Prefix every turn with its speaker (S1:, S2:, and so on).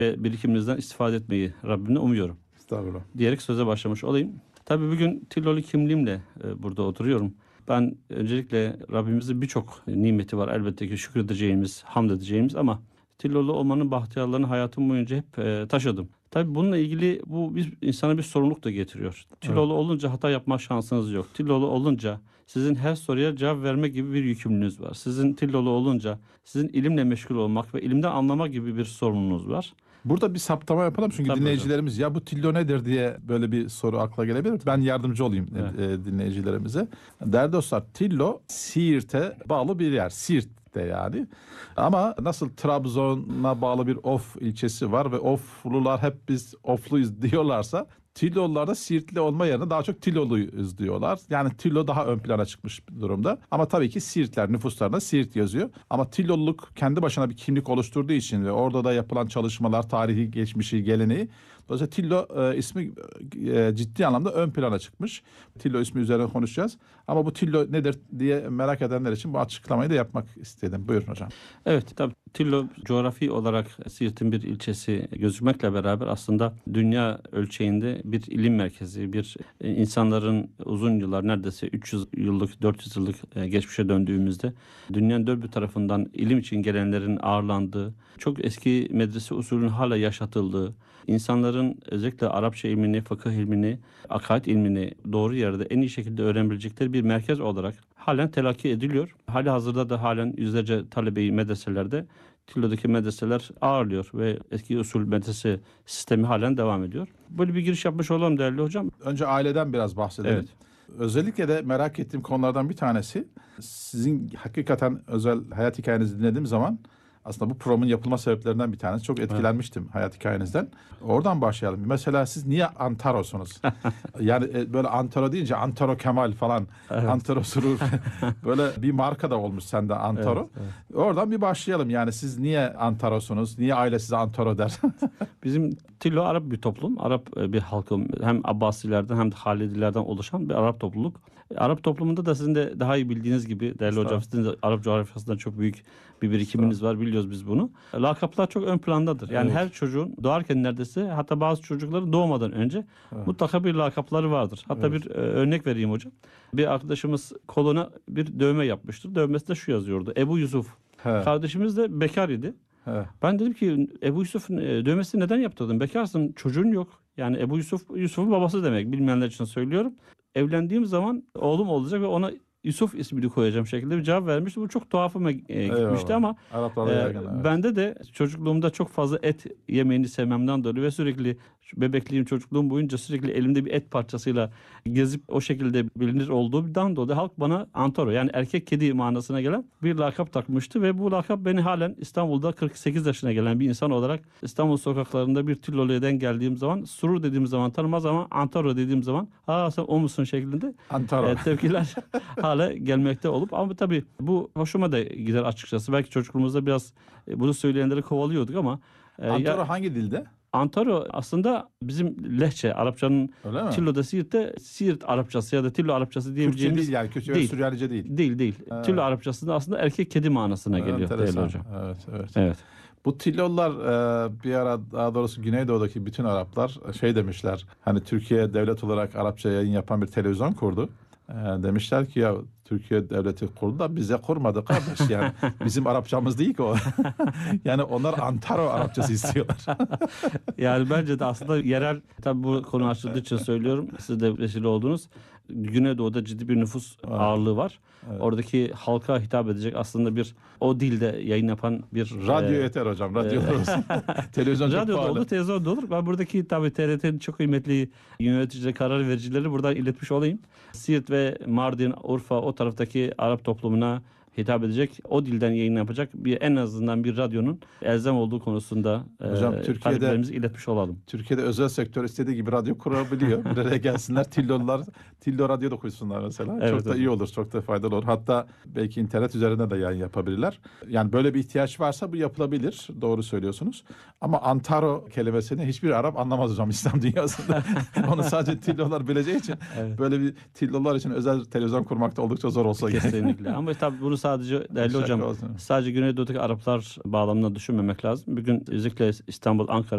S1: ve birikiminizden istifade etmeyi Rabbimle umuyorum.
S2: Estağfurullah.
S1: Diyerek söze başlamış olayım. Tabii bugün Tillolu kimliğimle burada oturuyorum. Ben öncelikle Rabbimizin birçok nimeti var elbette ki şükredeceğimiz, hamd edeceğimiz ama Tillolu olmanın bahtiyarlarını hayatım boyunca hep taşıdım. Tabii bununla ilgili bu insana bir sorumluluk da getiriyor. Tillolu olunca hata yapma şansınız yok. Tillolu olunca sizin her soruya cevap verme gibi bir yükümlülüğünüz var. Sizin Tillolu olunca sizin ilimle meşgul olmak ve ilimden anlama gibi bir sorumluluğunuz var.
S2: Burada bir saptama yapalım çünkü
S1: Tabii
S2: dinleyicilerimiz ya bu tillo nedir diye böyle bir soru akla gelebilir. Ben yardımcı olayım dinleyicilerimize. Değerli dostlar, Tillo Siirt'e bağlı bir yer. Siirt'te yani. Ama nasıl Trabzon'a bağlı bir Of ilçesi var ve Oflular hep biz Ofluyuz diyorlarsa, Tillolular da Siirtli olma yerine daha çok Tilloluyuz diyorlar. Yani Tillo daha ön plana çıkmış durumda. Ama tabii ki Siirtler nüfuslarında Siirt yazıyor. Ama Tilloluluk kendi başına bir kimlik oluşturduğu için ve orada da yapılan çalışmalar, tarihi geçmişi, geleneği. Dolayısıyla Tillo ismi ciddi anlamda ön plana çıkmış. Tillo ismi üzerine konuşacağız. Ama bu Tillo nedir diye merak edenler için bu açıklamayı da yapmak istedim. Buyurun hocam.
S1: Evet, tabii Tillo coğrafi olarak Siirt'in bir ilçesi gözükmekle beraber aslında dünya ölçeğinde bir ilim merkezi, bir insanların uzun yıllar, neredeyse 300 yıllık, 400 yıllık geçmişe döndüğümüzde dünyanın dört bir tarafından ilim için gelenlerin ağırlandığı, çok eski medrese usulünün hala yaşatıldığı, insanların özellikle Arapça ilmini, fıkıh ilmini, akaid ilmini doğru yerde en iyi şekilde öğrenebilecekleri bir merkez olarak halen telakki ediliyor. Halihazırda da halen yüzlerce talebeyi medreselerde Tillo'daki medreseler ağırlıyor ve eski usul medrese sistemi halen devam ediyor. Böyle bir giriş yapmış olalım değerli hocam.
S2: Önce aileden biraz bahsedelim.
S1: Evet.
S2: Özellikle de merak ettiğim konulardan bir tanesi, sizin hakikaten özel hayat hikayenizi dinlediğim zaman aslında bu programın yapılma sebeplerinden bir tanesi. Çok etkilenmiştim hayat hikayenizden. Oradan başlayalım. Mesela siz niye Antaro'sunuz? Yani böyle Antaro deyince Antaro Kemal falan, Antaro Surur böyle bir marka da olmuş sende Antaro.
S1: Evet.
S2: Oradan bir başlayalım. Yani siz niye Antaro'sunuz? Niye aile size Antaro der?
S1: Bizim Tillo Arap bir toplum, Arap bir halkım. Hem Abbasilerden hem de Halidilerden oluşan bir Arap topluluk. Arap toplumunda da sizin de daha iyi bildiğiniz gibi değerli hocam, sizin de Arap coğrafyasından çok büyük bir birikiminiz var, biliyoruz biz bunu. Lakaplar çok ön plandadır. Yani her çocuğun doğarken neredeyse, hatta bazı çocukların doğmadan önce mutlaka bir lakapları vardır. Hatta bir örnek vereyim hocam. Bir arkadaşımız koluna bir dövme yapmıştır. Dövmesi de şu yazıyordu: Ebu Yusuf. Kardeşimiz de bekar idi. Ben dedim ki Ebu Yusuf'un dövmesini neden yaptırdın? Bekarsın, çocuğun yok. Yani Ebu Yusuf, Yusuf'un babası demek. Bilmeyenler için söylüyorum. Evlendiğim zaman oğlum olacak ve ona Yusuf ismini koyacağım şekilde bir cevap vermişti. Bu çok tuhafıma gitmişti ama bende de çocukluğumda çok fazla et yemeğini sevmemden dolayı ve sürekli bebekliğim, çocukluğum boyunca sürekli elimde bir et parçasıyla gezip o şekilde bilinir olduğumdan dolayı halk bana Antaro, yani erkek kedi manasına gelen bir lakap takmıştı ve bu lakap beni halen İstanbul'da 48 yaşına gelen bir insan olarak İstanbul sokaklarında bir Tillolu'dan geldiğim zaman, Surur dediğim zaman tanımaz ama Antaro dediğim zaman sen o musun şeklinde tepkiler hala gelmekte olup, ama tabii bu hoşuma da gider açıkçası. Belki çocukluğumuzda biraz bunu söyleyenleri kovalıyorduk ama
S2: Antaro hangi dilde?
S1: Antaro aslında bizim lehçe, Arapçanın Tillo'da Siirt'te Siirt Arapçası ya da Tillo Arapçası diyebileceğimiz
S2: Kürtçe değil, yani Kürtçe ve Süryanice değil.
S1: Değil. Tillo Arapçasında aslında erkek kedi manasına geliyor değerli hocam. Evet.
S2: Bu Tillolular bir ara, daha doğrusu Güneydoğu'daki bütün Araplar demişler. Hani Türkiye devlet olarak Arapça yayın yapan bir televizyon kurdu. Demişler ki ya Türkiye devleti kurdu da bize kurmadı kardeş, yani bizim Arapçamız değil ki o. Yani onlar Antaro Arapçası istiyorlar.
S1: Yani bence de aslında yerel, tabii bu konu açıldığı için söylüyorum, siz de vesile oldunuz. Güneydoğu'da ciddi bir nüfus ağırlığı var. Evet. Oradaki halka hitap edecek aslında bir o dilde yayın yapan bir
S2: radyo yeter hocam, radyo olsun. Televizyon
S1: radyo da olur, televizyon da olur. Ben buradaki tabii TRT'nin çok kıymetli yöneticileri, karar vericileri buradan iletmiş olayım. Siirt ve Mardin, Urfa, o taraftaki Arap toplumuna hitap edecek, o dilden yayın yapacak en azından bir radyonun elzem olduğu konusunda taleplerimizi iletmiş olalım.
S2: Türkiye'de özel sektör istediği gibi radyo kurabiliyor. Bir araya gelsinler, Tillolular Tillo radyo da koysunlar mesela. Evet, çok da iyi olur, çok da faydalı olur. Hatta belki internet üzerinde de yayın yapabilirler. Yani böyle bir ihtiyaç varsa bu yapılabilir. Doğru söylüyorsunuz. Ama Antaro kelimesini hiçbir Arap anlamaz hocam İslam dünyasında. Onu sadece Tillolular bileceği için böyle bir Tillolular için özel televizyon kurmak da oldukça zor olsa gerek.
S1: Kesinlikle. Ama tabii bunu sadece değerli hocam, sadece Güneydoğu'daki Araplar bağlamında düşünmemek lazım. Bugün özellikle İstanbul, Ankara